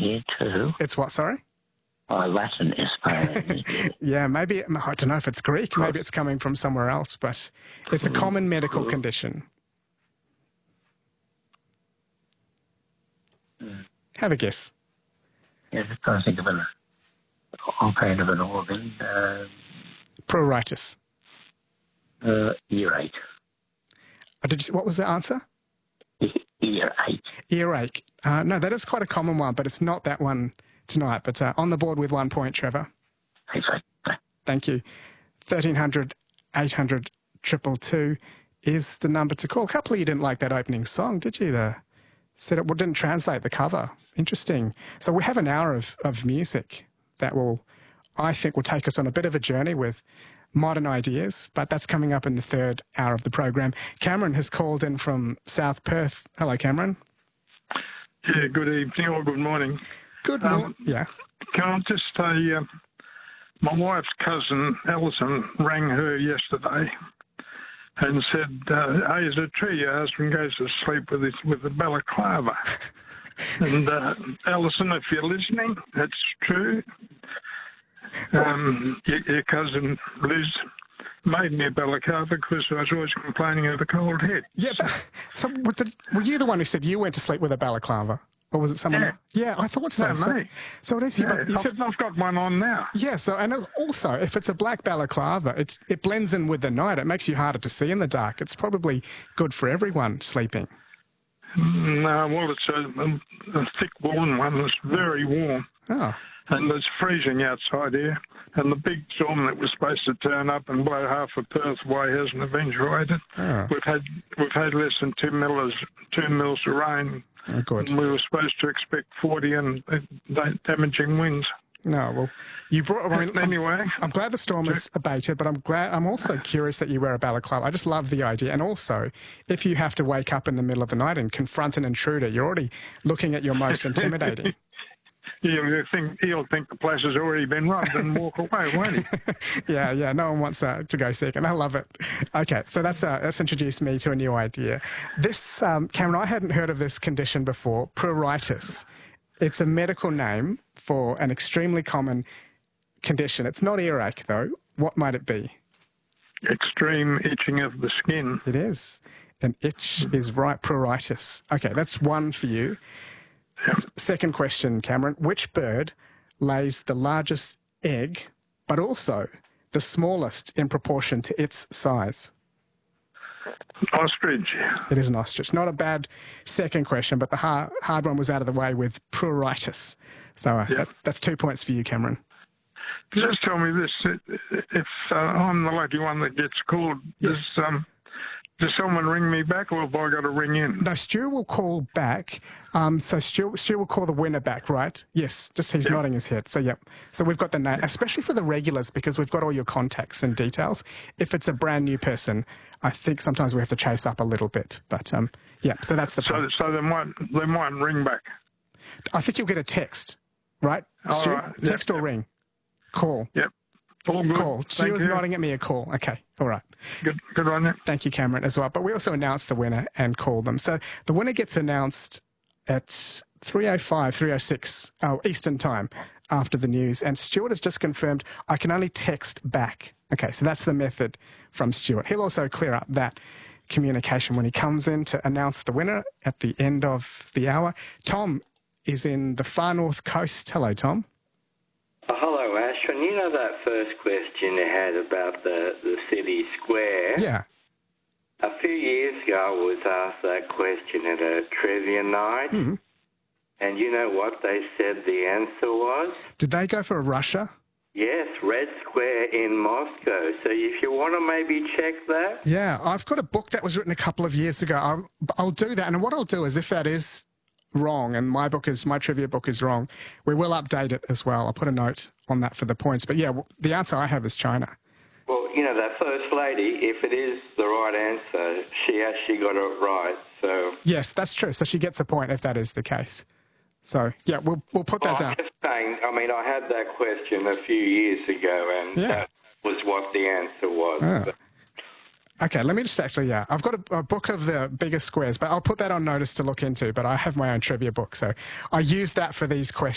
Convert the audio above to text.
here too. It's what, sorry? Oh, Latin is pain. Yeah, maybe, I don't know if it's Greek, maybe it's coming from somewhere else, but it's a common medical condition. Have a guess. Yeah, just trying to think of an kind of an organ. Pruritus. Earache. What was the answer? Earache. Earache. No, that is quite a common one, but it's not that one tonight. But on the board with 1 point, Trevor. Exactly. Thank you. 1300 800 222 is the number to call. A couple of you didn't like that opening song, did you? Said it didn't translate the cover. Interesting. So we have an hour of music that I think will take us on a bit of a journey with modern ideas, but that's coming up in the third hour of the program. Cameron has called in from South Perth. Hello, Cameron. Yeah, good evening or good morning. Good morning. Yeah. Can I just say, my wife's cousin, Alison, rang her yesterday and said, hey, is it true your husband goes to sleep with a balaclava? And Alison, if you're listening, that's true. Your cousin Liz made me a balaclava because I was always complaining of a cold head. Yeah, so were you the one who said you went to sleep with a balaclava? Or was it someone else? Yeah, I thought so. No, me. So it is. Yeah, I've got one on now. Yeah, so and also, if it's a black balaclava, it blends in with the night. It makes you harder to see in the dark. It's probably good for everyone sleeping. No, well, it's a thick woolen one. It's very warm. Oh. And it's freezing outside here. And the big storm that was supposed to turn up and blow half of Perth away hasn't eventuated. Oh. We've had less than 2 mils of rain. Oh, good. And we were supposed to expect 40 and damaging winds. No, well, you brought. Anyway, I'm glad the storm has abated, but I'm also curious that you wear a balaclava. I just love the idea, and also, if you have to wake up in the middle of the night and confront an intruder, you're already looking at your most intimidating. He'll think the place has already been robbed and walk away, won't he? Yeah. No one wants to go second. I love it. Okay, so that's introduced me to a new idea. This, Cameron, I hadn't heard of this condition before, pruritus. It's a medical name for an extremely common condition. It's not earache, though. What might it be? Extreme itching of the skin. It is. An itch is right, pruritus. Okay, that's one for you. Yep. Second question, Cameron. Which bird lays the largest egg, but also the smallest in proportion to its size? Ostrich. It is an ostrich. Not a bad second question, but the hard one was out of the way with pruritus. So that's 2 points for you, Cameron. Just tell me this. If I'm the lucky one that gets called, yes. Does someone ring me back, or have I got to ring in? No, Stu will call back. So Stu will call the winner back, right? Yes, just he's nodding his head. So, yep. So we've got the name, especially for the regulars, because we've got all your contacts and details. If it's a brand new person, I think sometimes we have to chase up a little bit. But, so that's the point. So they might ring back. I think you'll get a text, right, Stu? Right. Text or ring? Call. Yep. All good. Call. Stu was nodding at me a call. Okay, all right. Good on you. Thank you, Cameron, as well. But we also announced the winner and called them. So the winner gets announced at 3:05, 3:06 Eastern Time after the news. And Stuart has just confirmed I can only text back. Okay, so that's the method from Stuart. He'll also clear up that communication when he comes in to announce the winner at the end of the hour. Tom is in the far north coast. Hello, Tom. Hello, Ashwin. You know that first question you had about the city square? Yeah. A few years ago, I was asked that question at a trivia night. Mm-hmm. And you know what they said the answer was? Did they go for Russia? Yes, Red Square in Moscow. So if you want to maybe check that. Yeah, I've got a book that was written a couple of years ago. I'll do that. And what I'll do is if that is wrong and my trivia book is wrong, we will update it as well. I'll put a note on that for the points. But yeah, the answer I have is China. Well, you know, that first lady, if it is the right answer, she actually got it right. So yes, that's true. So she gets a point if that is the case. So yeah, we'll put that down. I'm just saying, I mean, I had that question a few years ago, and that was what the answer was. Oh. Okay, let me just I've got a book of the biggest squares, but I'll put that on notice to look into, but I have my own trivia book, so I use that for these questions.